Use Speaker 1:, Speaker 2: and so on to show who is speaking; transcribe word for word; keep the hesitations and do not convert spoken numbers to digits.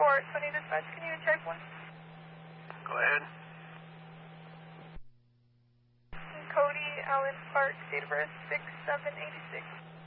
Speaker 1: four twenty dispatch, can you check one?
Speaker 2: Go ahead.
Speaker 1: Cody Allen Park, date of birth six seven eighty-six.